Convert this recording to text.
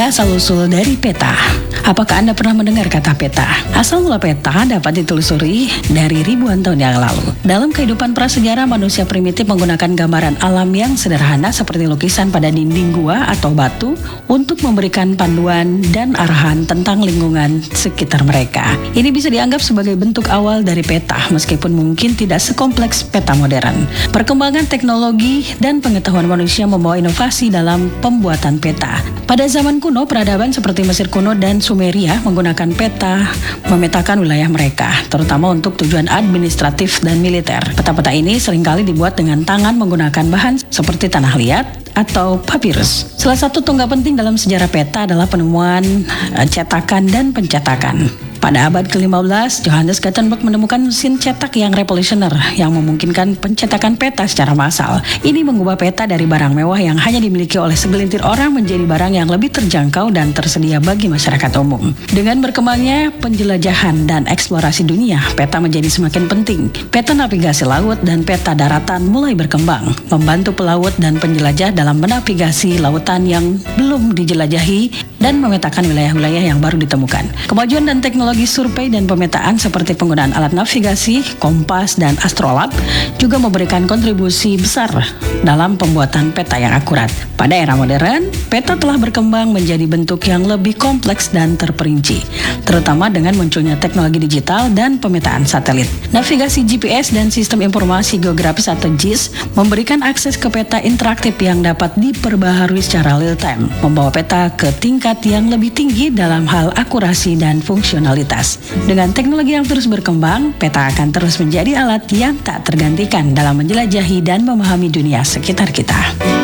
Tiga asal-usul dari peta. Apakah Anda pernah mendengar kata peta? Asal mula peta dapat ditelusuri dari ribuan tahun yang lalu. Dalam kehidupan prasejarah, manusia primitif menggunakan gambaran alam yang sederhana seperti lukisan pada dinding gua atau batu untuk memberikan panduan dan arahan tentang lingkungan sekitar mereka. Ini bisa dianggap sebagai bentuk awal dari peta, meskipun mungkin tidak sekompleks peta modern. Perkembangan teknologi dan pengetahuan manusia membawa inovasi dalam pembuatan peta. Pada zaman kuno, peradaban seperti Mesir kuno dan Sumeria menggunakan peta memetakan wilayah mereka, terutama untuk tujuan administratif dan militer. Peta-peta ini seringkali dibuat dengan tangan menggunakan bahan seperti tanah liat atau papirus. Salah satu tonggak penting dalam sejarah peta adalah penemuan cetakan dan pencetakan. Pada abad ke-15, Johannes Gutenberg menemukan mesin cetak yang revolusioner yang memungkinkan pencetakan peta secara massal. Ini mengubah peta dari barang mewah yang hanya dimiliki oleh segelintir orang menjadi barang yang lebih terjangkau dan tersedia bagi masyarakat umum. Dengan berkembangnya penjelajahan dan eksplorasi dunia, peta menjadi semakin penting. Peta navigasi laut dan peta daratan mulai berkembang, membantu pelaut dan penjelajah dalam menavigasi lautan yang belum dijelajahi dan memetakan wilayah-wilayah yang baru ditemukan. Kemajuan dan teknologi survei dan pemetaan seperti penggunaan alat navigasi, kompas, dan astrolab juga memberikan kontribusi besar dalam pembuatan peta yang akurat. Pada era modern, peta telah berkembang menjadi bentuk yang lebih kompleks dan terperinci, terutama dengan munculnya teknologi digital dan pemetaan satelit. Navigasi GPS dan sistem informasi geografis atau GIS memberikan akses ke peta interaktif yang dapat diperbaharui secara real time, membawa peta ke tingkat yang lebih tinggi dalam hal akurasi dan fungsionalitas. Dengan teknologi yang terus berkembang, peta akan terus menjadi alat yang tak tergantikan dalam menjelajahi dan memahami dunia sekitar kita.